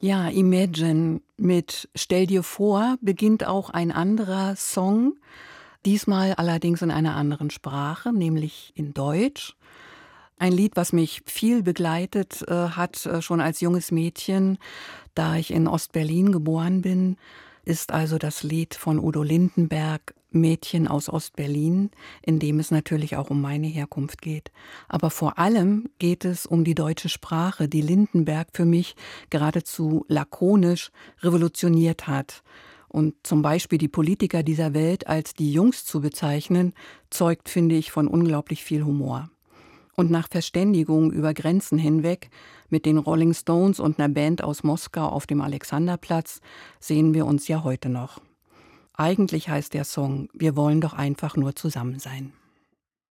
Ja, Imagine mit Stell dir vor beginnt auch ein anderer Song, diesmal allerdings in einer anderen Sprache, nämlich in Deutsch. Ein Lied, was mich viel begleitet hat, schon als junges Mädchen, da ich in Ostberlin geboren bin, ist also das Lied von Udo Lindenberg „Mädchen aus Ostberlin", in dem es natürlich auch um meine Herkunft geht. Aber vor allem geht es um die deutsche Sprache, die Lindenberg für mich geradezu lakonisch revolutioniert hat. Und zum Beispiel die Politiker dieser Welt als die Jungs zu bezeichnen, zeugt, finde ich, von unglaublich viel Humor. Und nach Verständigung über Grenzen hinweg mit den Rolling Stones und einer Band aus Moskau auf dem Alexanderplatz sehen wir uns ja heute noch. Eigentlich heißt der Song „Wir wollen doch einfach nur zusammen sein".